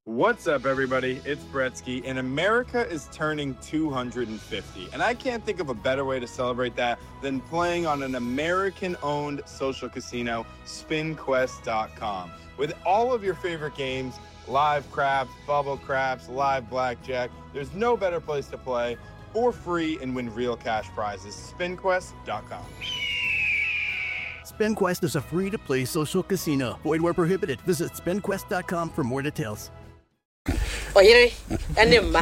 What's up, everybody? It's Bretsky, and America is turning 250. And I can't think of a better way to celebrate that than playing on an American-owned social casino, SpinQuest.com. With all of your favorite games, live craps, bubble craps, live blackjack, there's no better place to play for free and win real cash prizes. SpinQuest.com. SpinQuest is a free-to-play social casino. Void where prohibited. Visit SpinQuest.com for more details. Oyere enimma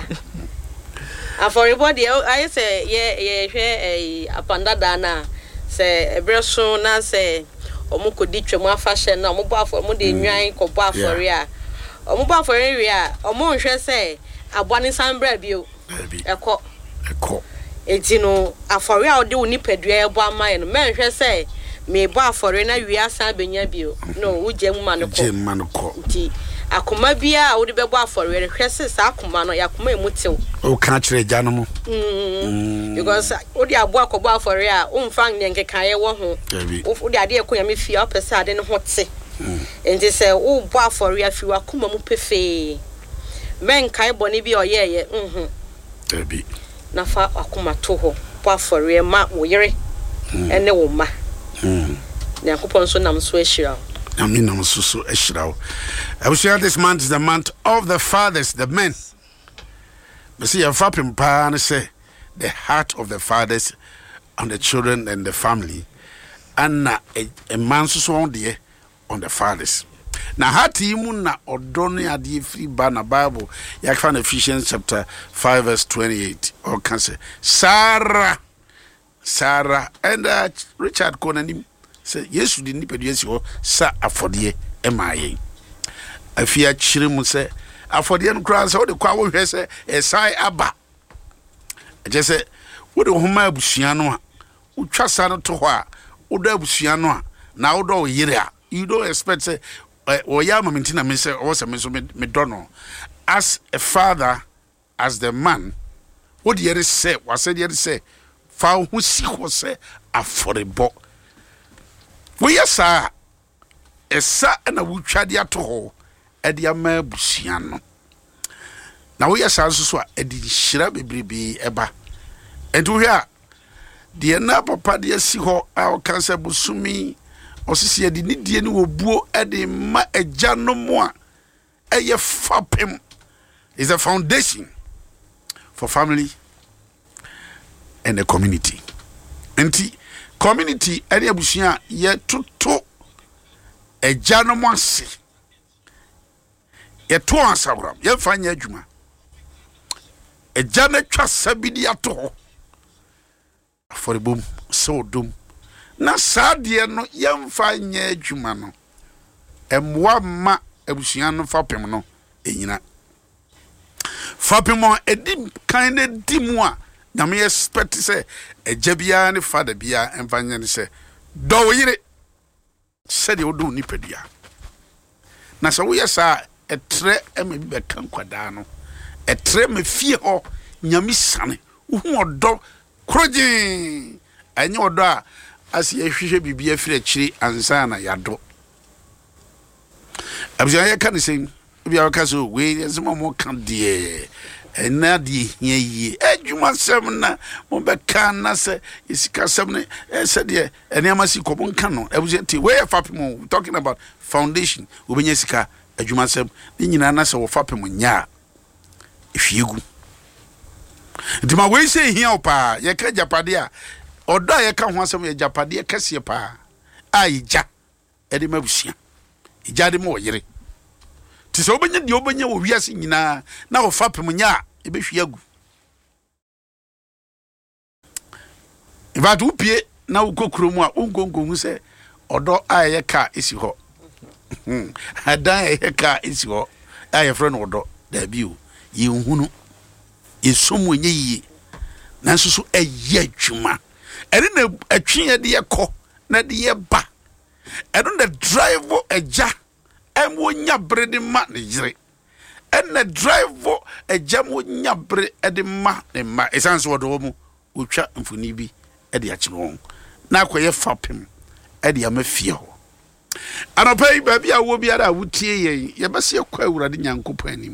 for everybody I say yeah apanda dana say ebreso na say omukodi twemu afahye na omubo afo mu de nwan kobo afore a omubo afore wi a omo nhwe say abwane sanbra bio eko enti no afore a ode oni padua ebo amaye no menhwe say me bo afore na wi asan benya bio no ugye mu manoko nti akoma bia wo de bebo afore hwese sa akoma no yakoma emutew o kan kire gya no mo because wo de abo akobo afore a wo mfa nyenke kan ye wo ho wo de ade ekonya me fie opese ade ne ho te enti se wo bo afore afi wa akoma mu pefe men kai boni bi oyeye ebi na fa akoma to ho bo afore ma wo yere ene wo ma na akopon so nam so ehira I mean, I'm so eshraw. I will share this month is the month of the fathers, the men. But see, I'm fapping pa and say the heart of the fathers on the children and the family, and a man so on the fathers. Now, heart imun na odoni adi free banner Bible. You find Ephesians chapter 5 verse 28. Or can say Sarah, and Richard Conan. Say yes you didn't produce your sa afodie emaye afia chire mu say afodie no kra say wo de kwa wo hwe say esai aba je say wo de homa abusua no a wo twa sa no to ho a wo do abusua no a na wo do yire a you don't expect say wo ya mamintina me say wo say me so me do no as a father, as the man what the yere say what said yere say fa ho si ho say afodebo we yesa esa na wutwade ato edi ama busia no na we yesa so a edi hira bebrebe eba edu hia de na papa de asi ho a kansa busumi osisi edi ni die ni obuo edi ma agya no mo a eye fapem is a foundation for family and the community. Enti community any abusia ye toto agya no mo ase ye to ansawram ye fanya adwuma agya na twa sabidi ato for bom so dum na sadie no ye mfanya adwuma no emwa ma abusia no fapem no enyina fapem edim kan na dimu a na me expect say agya bia ne father bia emfanya ne say do yire said you do nipadua na so we yesa etre ema bi bekan kwada no etre me fie ho nyame sane hu odo kroje anya odo a asi ehwehwe bibia firi akiri ansa na yado abia ye kan sen bia ka so we yesmo mo kan de ena di hiye adwuma sem na mo be kan na se isika sem ne se de eniama si ko bon kan no abusenti we fapem talking about foundation obenya sika adwuma sem ni nyina na se wo fapem nya efiegu ntima we se hia opa ye ka japade a odo ye ka ho asem ye japade kase pa aija ede mabusia ija de mo yire ti so obenya di obenya wo wiase nyina na wo fapem nya ebehwiagu ibatu pie na wo kokromu a ungongongu se odo aye ka esi ho adan aye ka esi ho aye frɛ no odo da bio ye nhunu esomu nye yi na nso so eye adwuma ene na atwe ye de yekɔ na de ye ba eno na drive agya emo nya brede ma ne yire ene drive agya mo nya bre de ma ne ma esanso wodo mu otwa mfoni bi e de akye won na akoye fapem e de amafie ho anopai ba bia wo bia da wotie yen ye bese kwa awurade nyankopɔ ani